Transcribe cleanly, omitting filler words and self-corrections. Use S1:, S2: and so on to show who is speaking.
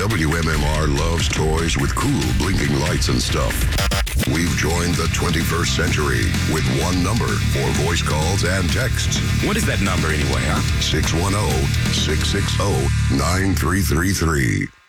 S1: WMMR loves toys with cool blinking lights and stuff. We've joined the 21st century with one number for voice calls and texts.
S2: What is that number anyway, huh?
S1: 610-660-9333.